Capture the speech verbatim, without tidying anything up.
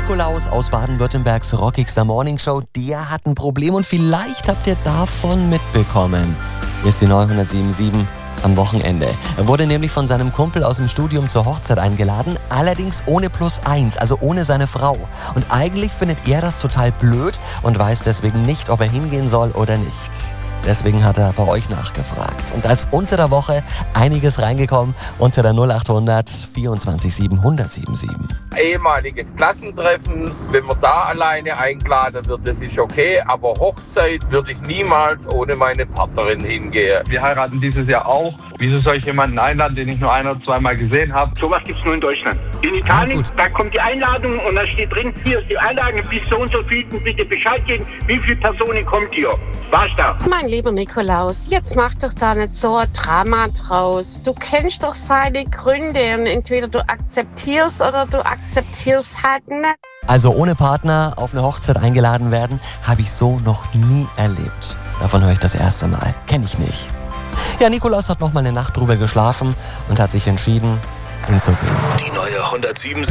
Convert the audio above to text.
Nikolaus aus Baden-Württembergs rockigster Morningshow, der hat ein Problem und vielleicht habt ihr davon mitbekommen. Hier ist die neue hundertsieben am Wochenende. Er wurde nämlich von seinem Kumpel aus dem Studium zur Hochzeit eingeladen, allerdings ohne Plus eins, also ohne seine Frau. Und eigentlich findet er das total blöd und weiß deswegen nicht, ob er hingehen soll oder nicht. Deswegen hat er bei euch nachgefragt. Und da ist unter der Woche einiges reingekommen unter der null acht hundert vierundzwanzig sieben hundertsiebenundsiebzig. Ehemaliges Klassentreffen, wenn man da alleine eingeladen wird, das ist okay, aber Hochzeit würde ich niemals ohne meine Partnerin hingehen. Wir heiraten dieses Jahr auch. Wieso soll ich jemanden einladen, den ich nur ein- oder zweimal gesehen habe? Sowas gibt es nur in Deutschland. In Italien, Ja, da kommt die Einladung und da steht drin, hier ist die Einladung, bis so und so viel, bitte Bescheid geben, wie viele Personen kommt hier. War's da? Mein lieber Nikolaus, jetzt mach doch da nicht so ein Drama draus. Du kennst doch seine Gründe und entweder du akzeptierst oder du akzeptierst halt nicht. Also ohne Partner auf eine Hochzeit eingeladen werden, habe ich so noch nie erlebt. Davon höre ich das erste Mal. Kenne ich nicht. Ja, Nikolaus hat noch mal eine Nacht drüber geschlafen und hat sich entschieden, hinzugehen. Die neue hundertsieben